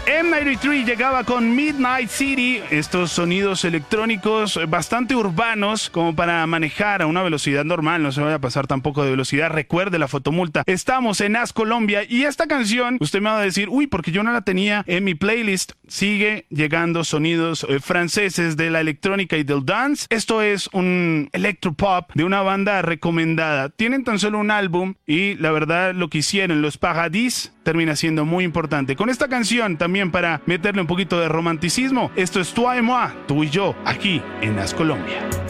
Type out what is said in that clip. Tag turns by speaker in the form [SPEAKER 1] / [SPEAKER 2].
[SPEAKER 1] M93 llegaba con Midnight City, estos sonidos electrónicos bastante urbanos como para manejar a una velocidad normal, no se vaya a pasar tampoco de velocidad, recuerde la fotomulta. Estamos en As Colombia y esta canción, usted me va a decir, uy, porque yo no la tenía en mi playlist. Sigue llegando sonidos franceses de la electrónica y del dance. Esto es un electropop de una banda recomendada. Tienen tan solo un álbum y la verdad lo que hicieron, los Paradis, termina siendo muy importante. Con esta canción también para meterle un poquito de romanticismo, esto es Toi et moi, tú y yo, aquí en As Colombia.